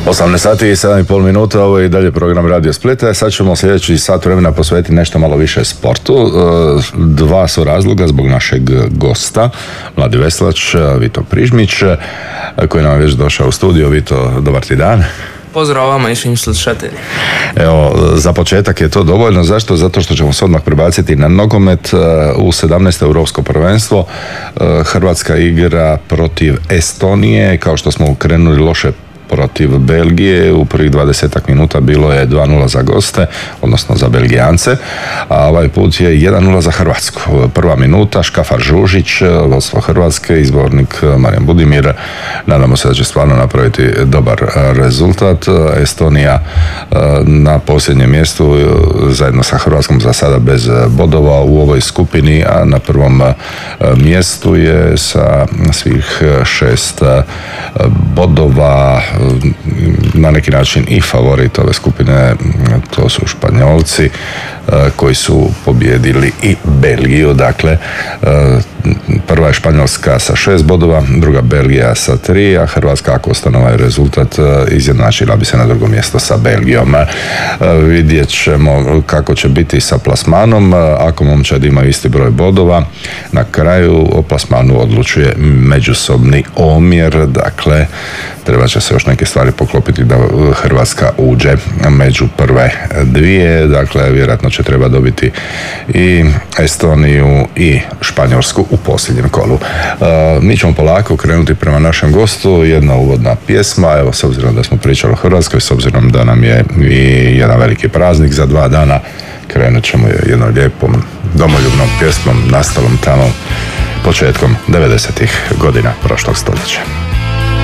18 sati i 7,5 minuta, ovo je i dalje program Radio Splita. Sad ćemo sljedeći sat vremena posvetiti nešto malo više sportu. Dva su razloga zbog našeg gosta, mladi veslač Vito Prižmić, koji nam je već došao u studio. Vito, dobar ti dan. Pozdrav vama i svim slušateljima. Evo, za početak je to dovoljno. Zašto? Zato što ćemo se odmah prebaciti na nogomet. U 17. Europsko prvenstvo Hrvatska igra protiv Estonije. Kao što smo krenuli loše protiv Belgije, u prvih 20 minuta bilo je 2-0 za goste, odnosno za Belgijance, a ovaj put je 1-0 za Hrvatsku. Prva minuta, Škafar Žužić, vodstvo Hrvatske, izbornik Marijan Budimir. Nadamo se da će stvarno napraviti dobar rezultat. Estonija na posljednjem mjestu zajedno sa Hrvatskom za sada bez bodova u ovoj skupini, a na prvom mjestu je sa svih 6 bodova na neki način i favorit ove skupine, to su Španjolci koji su pobijedili i Belgiju. Dakle, prva je Španjolska sa 6 bodova, druga Belgija sa 3, a Hrvatska, ako ostane ovaj rezultat, izjednačila bi se na drugo mjesto sa Belgijom. Vidjet ćemo kako će biti sa plasmanom. Ako momčadi imaju isti broj bodova, na kraju o plasmanu odlučuje međusobni omjer. Dakle, treba će se još neke stvari poklopiti da Hrvatska uđe među prve dvije. Dakle, vjerojatno će treba dobiti i Estoniju i Španjolsku u posljednjem kolu. Mi ćemo polako krenuti prema našem gostu. Jedna uvodna pjesma. Evo, s obzirom da smo pričali o Hrvatskoj, s obzirom da nam je i jedan veliki praznik za 2 dana, krenut ćemo jednom lijepom domoljubnom pjesmom nastalom tamo početkom 90-ih godina prošlog stoljeća.